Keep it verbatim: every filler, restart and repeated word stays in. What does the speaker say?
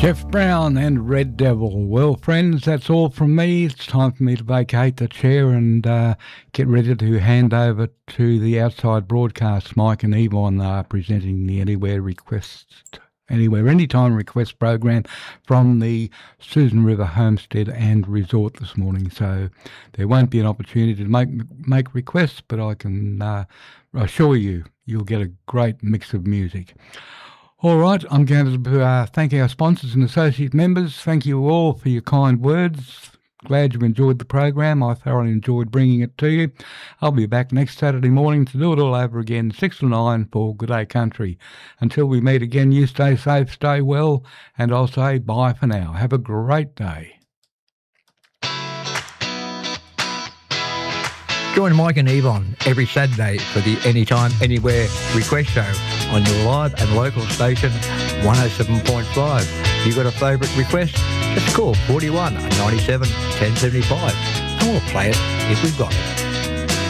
Jeff Brown and Red Devil. Well, friends, that's all from me. It's time for me to vacate the chair and uh, get ready to hand over to the outside broadcast. Mike and Yvonne are presenting the Anywhere Request, Anywhere Anytime Request program from the Susan River Homestead and Resort this morning. So there won't be an opportunity to make make requests, but I can uh, assure you, you'll get a great mix of music. All right, I'm going to uh, thank our sponsors and associate members. Thank you all for your kind words. Glad you enjoyed the program. I thoroughly enjoyed bringing it to you. I'll be back next Saturday morning to do it all over again, six to nine for Good Day Country. Until we meet again, you stay safe, stay well, and I'll say bye for now. Have a great day. Join Mike and Yvonne every Saturday for the Anytime, Anywhere Request Show on your live and local station one oh seven point five. You got a favourite request? Just call forty-one ninety-seven ten seventy-five and we'll play it if we've got it.